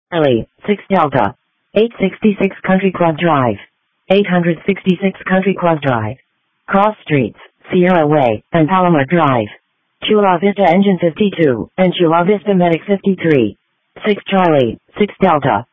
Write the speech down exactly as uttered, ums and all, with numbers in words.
Charlie, six Delta, eight sixty-six Country Club Drive, eight sixty-six Country Club Drive, Cross Streets, Sierra Way, and Palomar Drive. Chula Vista Engine fifty-two, and Chula Vista Medic fifty-three. six Charlie, six Delta,